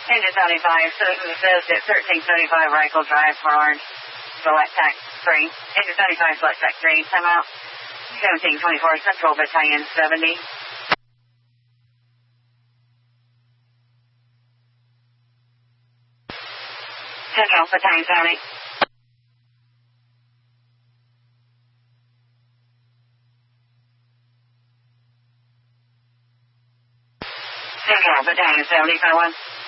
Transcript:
Engine 75, so it says at 1375 Rifle Drive, Forward, select tack 3. Engine 75, select tack 3, time out. 1724 Central Battalion 70. Central Battalion 70. Central Battalion 70, 1.